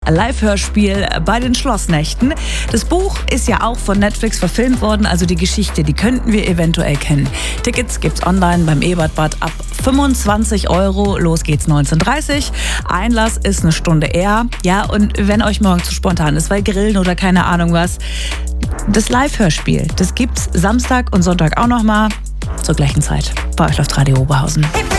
Live-Hörspiel bei den Schlossnächten. Das Buch ist ja auch von Netflix verfilmt worden, also die Geschichte, die könnten wir eventuell kennen. Tickets gibt's online beim Ebertbad ab 25 €. Los geht's 19:30 Uhr. Einlass ist eine Stunde eher. Ja, und wenn euch morgen zu spontan ist, weil Grillen oder keine Ahnung was, das Live-Hörspiel, das gibt's Samstag und Sonntag auch nochmal zur gleichen Zeit bei euch auf Radio Oberhausen.